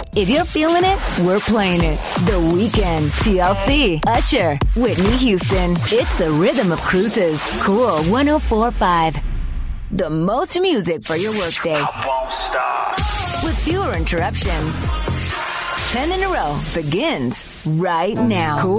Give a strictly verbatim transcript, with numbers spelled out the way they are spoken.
If you're feeling it, we're playing it. The Weeknd, T L C, Usher, Whitney Houston. It's the rhythm of cruises. Cool one oh four point five. The most music for your workday. I won't stop. With fewer interruptions. Ten in a row begins right now. Cool